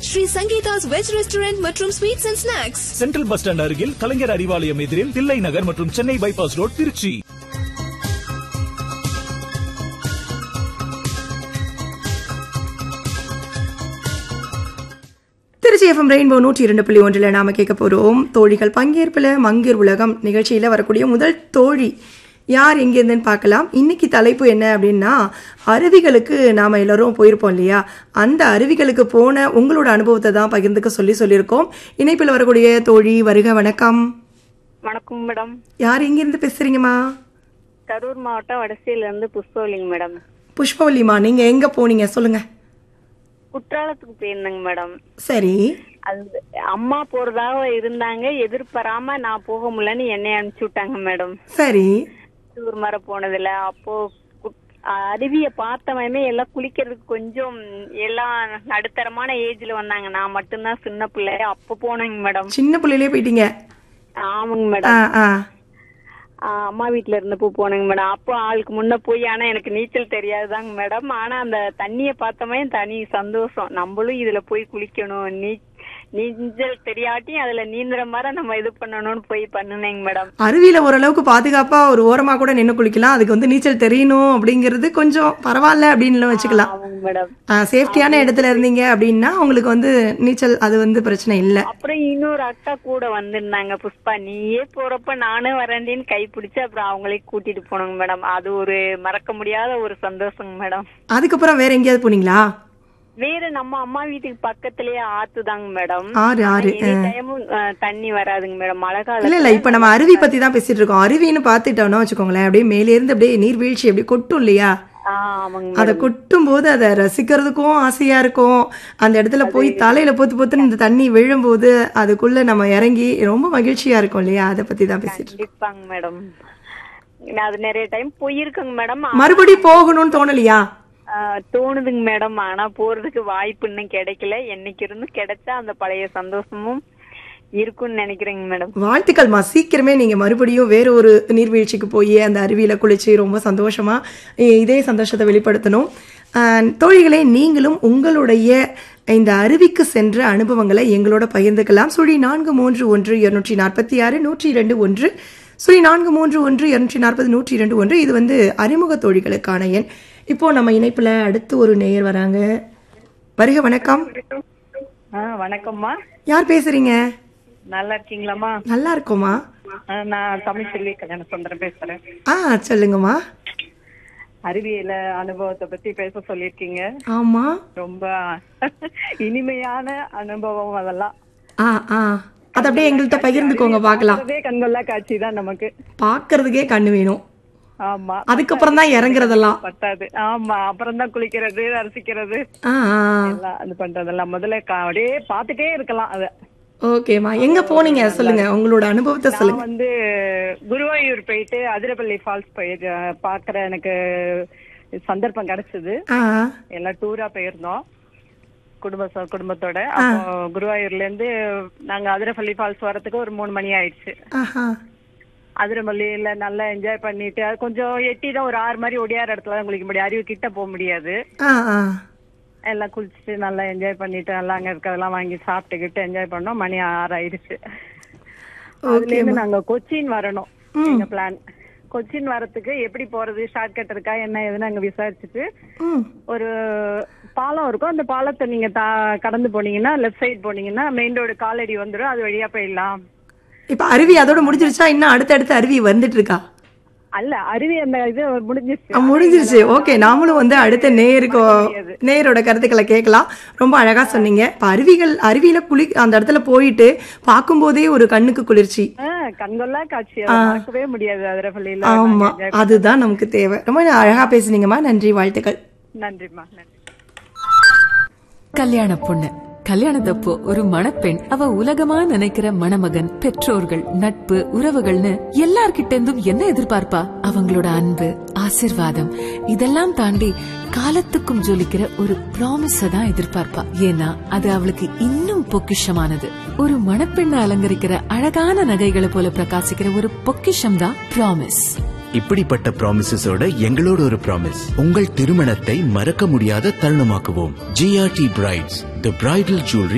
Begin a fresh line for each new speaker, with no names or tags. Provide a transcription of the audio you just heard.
Sri Sangeetha's veg restaurant மற்றும் sweets and snacks,
central bus stand அருகில் கலைஞர் அறிவாலயம் எதிரில் தில்லை நகர் மற்றும் Chennai bypass road, Trichy.
Trichy FM rainbow 102.1 நாம கேட்க போறோம் தோழிகள் பங்கேற்பில் மங்கீர் உலகம் நிகழ்ச்சியில வரக்கூடிய முதல் தோழி யார் எங்கேருந்துன்னு பார்க்கலாம். இன்னைக்கு தலைப்பு என்ன அப்படின்னா, அருவிகளுக்கு நாம எல்லாரும் போயிருப்போம் இல்லையா, அந்த அருவிகளுக்கு போன உங்களோட அனுபவத்தை தான் பகிர்ந்துக்க சொல்லியிருக்கோம். இணைப்பில் வரக்கூடிய தோழி வருக. வணக்கம்.
வணக்கம் மேடம்.
யார் எங்கிருந்து பேசுறீங்கம்மா?
கரூர் மாவட்டம் வடசையில இருந்து புஷ்பவல்லிங்க மேடம்.
புஷ்பவல்லிமா, நீங்க எங்க போனீங்க சொல்லுங்க.
குற்றாலத்துக்கு போயிருந்தேங்க மேடம்.
சரி.
அது அம்மா போறதாக இருந்தாங்க, எதிர்பாராம நான் போக முடியலன்னு என்னை அனுப்பிச்சு விட்டாங்க மேடம்.
சரி.
டூர் மாதிரி போனதுல அப்போ அருவிய பார்த்தவனே எல்லாம் குளிக்கிறதுக்கு கொஞ்சம் எல்லாம் நடுத்தரமான ஏஜ்ல வந்தாங்க. நான் மட்டும்தான் சின்ன பிள்ளை. அப்ப போனேங்க மேடம்.
சின்ன பிள்ளையிலே போயிட்டீங்க?
ஆமாங்க மேடம். அம்மா வீட்டுல இருந்தப்போ போனேங்க மேடம். அப்போ ஆளுக்கு முன்ன போய், ஆனா எனக்கு நீச்சல் தெரியாதுதாங்க மேடம். ஆனா அந்த தண்ணிய பார்த்தமே தனி சந்தோஷம். நம்மளும் இதுல போய் குளிக்கணும், நீச்சல் தெரியாட்டியும் அதுல நீந்துற மாதிரி நம்ம இது பண்ணணும்னு போய் பண்ணுனேங்க மேடம்.
அருவியில ஓரளவுக்கு பாதுகாப்பா ஒரு ஓரமா கூட நின்று குளிக்கலாம். அதுக்கு வந்து நீச்சல் தெரியணும் அப்படிங்கறது கொஞ்சம் பரவாயில்ல அப்படின்னு வச்சுக்கலாம். சேஃப்டியான இடத்துல இருந்தீங்க அப்படின்னா உங்களுக்கு வந்து நீச்சல் அது வந்து பிரச்சனை இல்ல.
அப்புறம் இன்னொரு அக்கா கூட வந்திருந்தாங்க, புஷ்பா நீயே போறப்ப நானும் வரேன்னு கை பிடிச்சு அப்புறம் அவங்களே கூட்டிட்டு போனோங்க மேடம். அது ஒரு மறக்க முடியாத ஒரு சந்தோஷங்க மேடம்.
அதுக்கப்புறம் வேற எங்கேயாவது போனீங்களா?
வேற நம்ம அம்மா வீட்டுக்கு பக்கத்திலேயே ஆத்துதாங்க மேடம்.
ஆறு
தண்ணி வராதுங்க மேடம் மழை காலம்.
இல்ல இப்ப நம்ம அருவி பத்தி தான் பேசிட்டு இருக்கோம். அருவின்னு பாத்துட்டோம்னா வச்சுக்கோங்களேன், அப்படியே மேல இருந்து அப்படியே நீர்வீழ்ச்சி அப்படியே கொட்டும் இல்லையா, அத கொட்டும் போது அதை ரசிக்கிறதுக்கும் ஆசையா இருக்கும். அந்த இடத்துல போய் தலையில பொத்துன்னு இந்த தண்ணி விழும்போது அதுக்குள்ள நம்ம இறங்கி ரொம்ப மகிழ்ச்சியா இருக்கும் இல்லையா, அதை பத்தி தான் பேசிட்டு
இருக்கோம் மேடம். அது நிறைய டைம் போயிருக்குங்க மேடம்.
மறுபடியும் போகணும்னு தோணலையா?
தோணுதுங்க மேடம். ஆனா போறதுக்கு வாய்ப்பு இன்னும் கிடைக்கல. என்னைக்கு இருந்து கிடைச்சா அந்த பழைய சந்தோஷமும் இருக்கும்னு நினைக்கிறேங்க மேடம்.
வாழ்த்துக்கள்மா. சீக்கிரமே நீங்க மறுபடியும் வேற ஒரு நீர்வீழ்ச்சிக்கு போய் அந்த அருவியில குளிச்சு ரொம்ப சந்தோஷமா இதே சந்தோஷத்தை வெளிப்படுத்தணும். தோழிகளே, நீங்களும் உங்களுடைய இந்த அருவிக்கு சென்ற அனுபவங்களை எங்களோட பகிர்ந்துக்கலாம். 431-246-102-1 431-240-102-1. இது வந்து அறிமுக தோழிகளுக்கான எண். இப்போ நம்ம இணைப்புல அடுத்து ஒரு நேயர் வராங்க. வருக. வணக்கம்.
வணக்கம்மா.
யார் பேசுறீங்க?
நல்லா இருக்கீங்களாமா?
நல்லா இருக்கோமா.
நான் தமிழ் செல்வி கல்யாண சுந்தரம் பேசுறேன்.
சொல்லுங்கம்மா.
அறிவியல அனுபவத்தை பத்தி பேச சொல்லிருக்கீங்க.
ஆமா,
ரொம்ப இனிமையான அனுபவம் அதெல்லாம்.
அது அப்படியே எங்கள்கிட்ட பகிர்ந்துக்கோங்க பாக்கலாம்.
கண்கொள்ளா காட்சி தான் நமக்கு.
பாக்குறதுக்கே கண்ணு வேணும்.
ஆமா,
அதுக்கப்புறம் தான் இறங்குறதெல்லாம்
பத்தாது. ஆமா, அப்புறம் தான் குளிக்கிறது, ரசிக்கிறது, அது பண்றதெல்லாம் முதல்ல அப்படியே பாத்துட்டே இருக்கலாம் அத.
ஓகேமா, எங்க போனீங்க சொல்லுங்க, உங்களோட அனுபவத்தை சொல்லுங்க.
வந்து குருவாயூர் போயிட்டு அதிரப்பள்ளி ஃபால்ஸ் போயிட்டு பாக்குற எனக்கு சந்தர்ப்பம் கிடைச்சது. எல்லாம் டூரா போயிருந்தோம் குடும்பத்தோட. அப்போ குருவாயூர்ல இருந்து நாங்க அதிரப்பள்ளி ஃபால்ஸ் வரதுக்கு ஒரு 3 மணி ஆயிடுச்சு. அதிரமல்லியில நல்லா என்ஜாய் பண்ணிட்டு, அது கொஞ்சம் எட்டி தான், ஒரு 6 மாதிரி ஒடியார இடத்துல தான் குளிக்க முடியும், அறிவு கிட்ட போக முடியாது. எல்லாம் குளிச்சுட்டு நல்லா என்ஜாய் பண்ணிட்டு நல்லா அங்க இருக்கிறதெல்லாம் வாங்கி சாப்பிட்டுக்கிட்டு என்ஜாய் பண்ணோம். மணி 6 ஆயிடுச்சு. அதுல இருந்து நாங்க கொச்சின் வரணும் எங்க பிளான். கொச்சின் வரத்துக்கு எப்படி போறது, ஷார்ட்கட் இருக்கா என்ன ஏதுன்னு அங்க விசாரிச்சுட்டு ஒரு பாலம் இருக்கும். அந்த பாலத்தை நீங்க கடந்து போனீங்கன்னா, லெஃப்ட் சைடு போனீங்கன்னா மெயின் ரோடு காலடி வந்துடும், அது வழியா போயிடலாம்.
இப்ப அருவி அதோட முடிஞ்சிருச்சா? இன்னும் அடுத்தடுத்து அருவி வந்துட்டு இருக்கா?
அல்ல, அருவி அந்த இது முடிஞ்சிருச்சு.
முடிஞ்சிருச்சு. ஓகே, நாமளும் வந்து அடுத்த நேயரோட கருத்துக்களை கேட்கலாம். ரொம்ப அழகா சொன்னீங்க. இப்ப அருவியில அந்த இடத்துல போயிட்டு பார்க்கும் போதே ஒரு கண்ணுக்கு குளிர்ச்சி,
கண்கொள்ளா காட்சி, பார்க்கவே முடியாது அதிரப்பள்ளியில.
ஆமா, அதுதான் நமக்கு தேவை. ரொம்ப அழகா பேசுனீங்கம்மா. நன்றி, வாழ்த்துக்கள்.
நன்றிம்மா. நன்றி.
கல்யாண பொண்ணு கல்யாணத்தப்போ ஒரு மணப்பெண் அவ உலகமா நினைக்கிற மணமகன், பெற்றோர்கள், நட்பு, உறவுகள்னு எல்லார்கிட்ட இருந்தும் என்ன எதிர்பார்ப்பா? அவங்களோட அன்பு, ஆசிர்வாதம், இதெல்லாம் தாண்டி காலத்துக்கும் ஜொலிக்கிற ஒரு ப்ராமிஸ தான் எதிர்பார்ப்பா. ஏன்னா அது அவளுக்கு இன்னும் பொக்கிஷமானது. ஒரு மணப்பெண்ணை அலங்கரிக்கிற அழகான நகைகளை போல பிரகாசிக்கிற ஒரு பொக்கிஷம் தான் ப்ராமிஸ்.
இப்படிப்பட்ட ப்ராமிசஸோட எங்களோட ஒரு ப்ராமிஸ், உங்கள் திருமணத்தை மறக்க முடியாத தருணமாக்குவோம். GRT Brides, the bridal jewelry